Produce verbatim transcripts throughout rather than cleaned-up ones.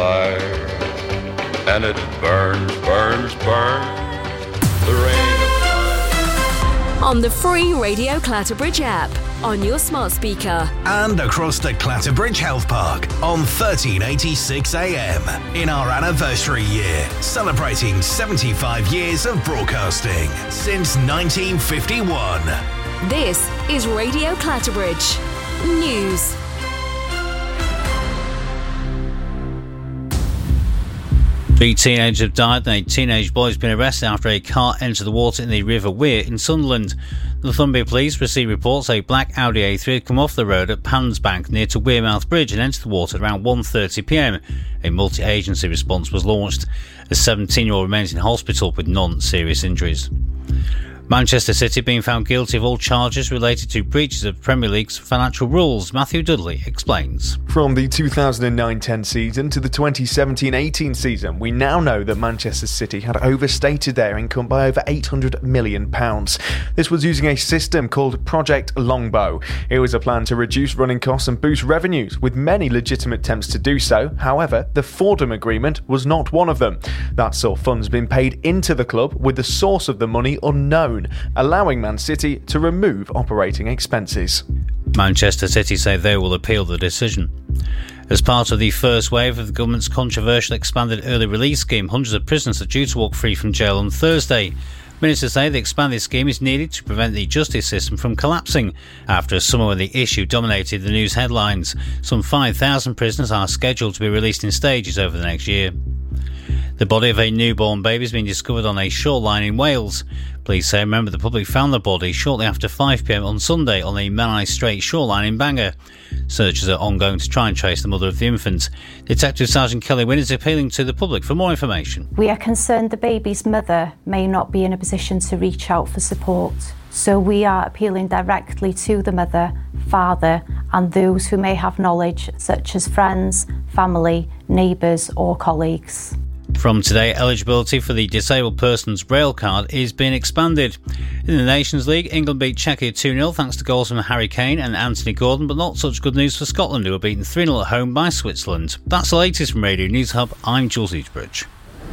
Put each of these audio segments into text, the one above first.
fire, and it burns, burns, burns, the rain of fire. On the free Radio Clatterbridge app, on your smart speaker, and across the Clatterbridge Health Park on thirteen eighty-six A M in our anniversary year, celebrating seventy-five years of broadcasting since nineteen fifty-one. This is Radio Clatterbridge News. Three teenagers have died and a teenage boy has been arrested after a car entered the water in the River Wear in Sunderland. The Northumbria Police received reports a black Audi A three had come off the road at Pansbank near to Wearmouth Bridge and entered the water at around one thirty p m. A multi-agency response was launched. A seventeen-year-old remains in hospital with non-serious injuries. Manchester City being found guilty of all charges related to breaches of Premier League's financial rules. Matthew Dudley explains. From the two thousand nine ten season to the twenty seventeen eighteen season, we now know that Manchester City had overstated their income by over eight hundred million pounds. This was using a system called Project Longbow. It was a plan to reduce running costs and boost revenues, with many legitimate attempts to do so. However, the Fordham Agreement was not one of them. That saw funds being paid into the club with the source of the money unknown, allowing Man City to remove operating expenses. Manchester City say they will appeal the decision. As part of the first wave of the government's controversial expanded early release scheme, hundreds of prisoners are due to walk free from jail on Thursday. Ministers say the expanded scheme is needed to prevent the justice system from collapsing after a summer when the issue dominated the news headlines. Some five thousand prisoners are scheduled to be released in stages over the next year. The body of a newborn baby has been discovered on a shoreline in Wales. Police say a member of the public found the body shortly after five p m on Sunday on the Menai Strait shoreline in Bangor. Searches are ongoing to try and trace the mother of the infant. Detective Sergeant Kelly Wynn is appealing to the public for more information. We are concerned the baby's mother may not be in a position to reach out for support. So we are appealing directly to the mother, father and those who may have knowledge, such as friends, family, neighbours or colleagues. From today, eligibility for the Disabled Persons Rail Card is being expanded. In the Nations League, England beat Czechia two nil thanks to goals from Harry Kane and Anthony Gordon, but not such good news for Scotland, who were beaten three nil at home by Switzerland. That's the latest from Radio News Hub. I'm Jules Eastbridge.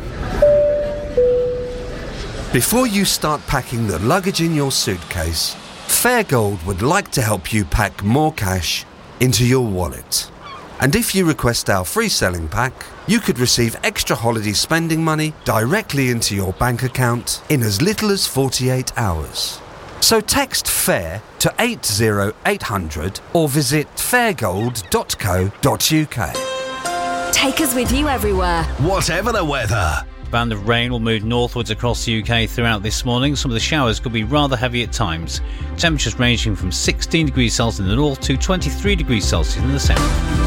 Before you start packing the luggage in your suitcase, Fairgold would like to help you pack more cash into your wallet. And if you request our free selling pack, you could receive extra holiday spending money directly into your bank account in as little as forty-eight hours. So text FAIR to eight zero eight hundred or visit fairgold dot co dot uk. Take us with you everywhere, whatever the weather. A band of rain will move northwards across the U K throughout this morning. Some of the showers could be rather heavy at times. Temperatures ranging from sixteen degrees Celsius in the north to twenty-three degrees Celsius in the south.